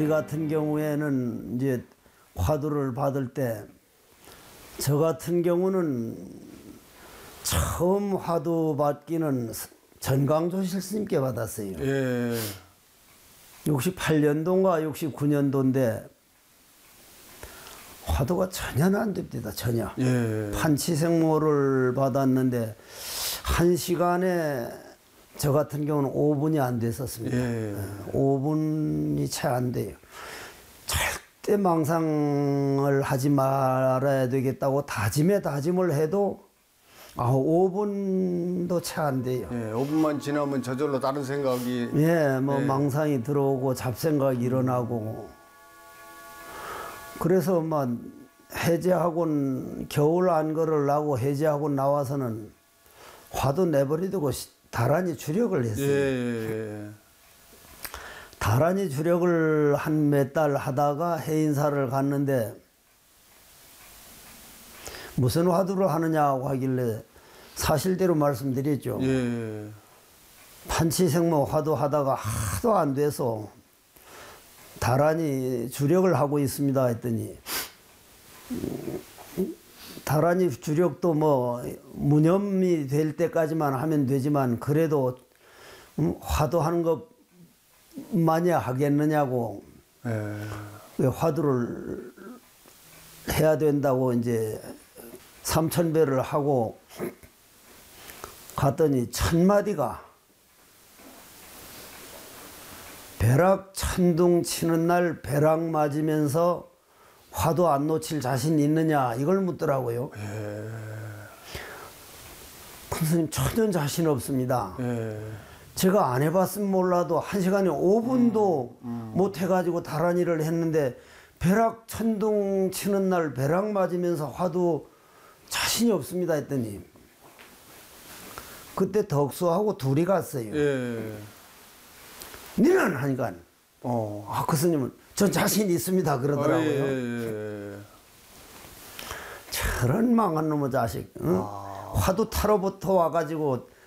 같은 경우에는 이제 화두를 받을 때 저 같은 경우는 처음 화두 받기는 전광조실 스님께 받았어요. 예. 68년도인가 69년도인데 화두가 전혀 안 됩니다. 전혀. 예. 판치생모를 받았는데 1시간에 저 같은 경우는 5분이 안 됐었습니다. 예. 5분이 채 안 돼요. 절대 망상을 하지 말아야 되겠다고 다짐을 해도 5분도 채 안 돼요. 예. 5분만 지나면 저절로 다른 생각이. 예, 뭐 예. 망상이 들어오고 잡생각이 일어나고. 그래서 막 해제학원 겨울 안거를 하고 해제학원 나와서는 화두 내버려두고 다란히 주력을 했어요. 예. 다란히 주력을 한 몇 달 하다가 해인사를 갔는데 무슨 화두를 하느냐고 하길래 사실대로 말씀드렸죠. 예. 판치생모 화두 하다가 하도 안 돼서 다란히 주력을 하고 있습니다 했더니 다란히 주력도 뭐 무념이 될 때까지만 하면 되지만 그래도 화두하는 것만이 하겠느냐고. 예. 화두를 해야 된다고 이제 3000배를 하고 갔더니 1000마디가 벼락 천둥 치는 날 벼락 맞으면서 화두 안 놓칠 자신 있느냐 이걸 묻더라고요. 선생님 전혀 자신 없습니다. 제가 안 해봤으면 몰라도 1시간에 5분도 못 해가지고 다란이를 했는데 벼락 천둥 치는 날 벼락 맞으면서 화두 자신이 없습니다 했더니 그때 덕수하고 둘이 갔어요. 예. 니는 하니까 그 스님은 전 자신 있습니다 그러더라고요. 예. 저런 망한 놈의 자식. 응? 화두 타러부터 와가지고